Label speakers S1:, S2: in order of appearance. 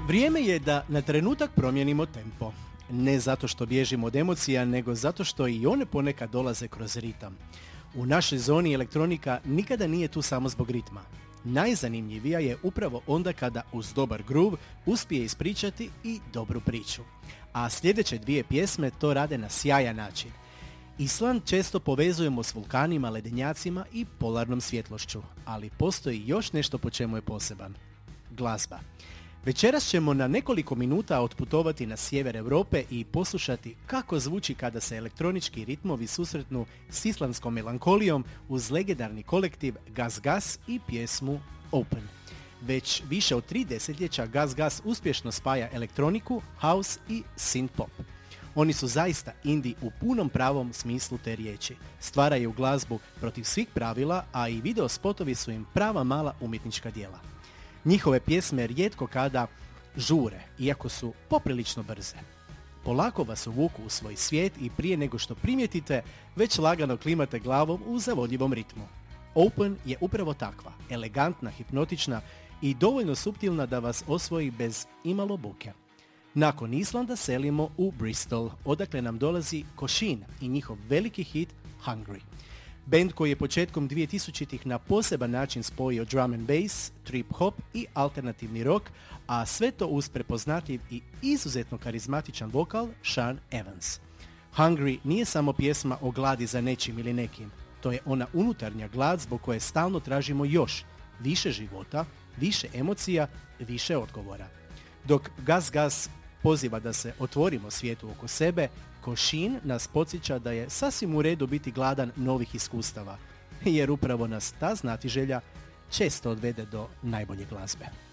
S1: Vrijeme je da na trenutak promijenimo tempo. Ne zato što bježimo od emocija, nego zato što i one ponekad dolaze kroz ritam. U našoj zoni elektronika nikada nije tu samo zbog ritma. Najzanimljivija je upravo onda kada uz dobar groove uspije ispričati i dobru priču. A sljedeće dvije pjesme to rade na sjajan način. Island često povezujemo s vulkanima, ledenjacima i polarnom svjetlošću, ali postoji još nešto po čemu je poseban. Glazba. Večeras ćemo na nekoliko minuta otputovati na sjever Europe i poslušati kako zvuči kada se elektronički ritmovi susretnu s islandskom melankolijom uz legendarni kolektiv Gas Gas i pjesmu Open. Već više od 3 desetljeća Gas Gas uspješno spaja elektroniku, house i synth pop. Oni su zaista indie u punom pravom smislu te riječi. Stvaraju glazbu protiv svih pravila, a i video spotovi su im prava mala umjetnička djela. Njihove pjesme rijetko kada žure, iako su poprilično brze. Polako vas uvuku u svoj svijet i prije nego što primijetite, već lagano klimate glavom u zavodljivom ritmu. Open je upravo takva, elegantna, hipnotična i dovoljno suptilna da vas osvoji bez imalo buke. Nakon Islanda selimo u Bristol, odakle nam dolazi Košin i njihov veliki hit Hungry. Band koji je početkom 2000-ih na poseban način spojio drum and bass, trip hop i alternativni rock, a sve to uz prepoznatljiv i izuzetno karizmatičan vokal Sean Evans. Hungry nije samo pjesma o gladi za nečim ili nekim. To je ona unutarnja glad zbog koje stalno tražimo još, više života, više emocija, više odgovora. Dok Gas Gas poziva da se otvorimo svijetu oko sebe, Košin nas podsjeća da je sasvim u redu biti gladan novih iskustava, jer upravo nas ta znatiželja često odvede do najbolje glazbe.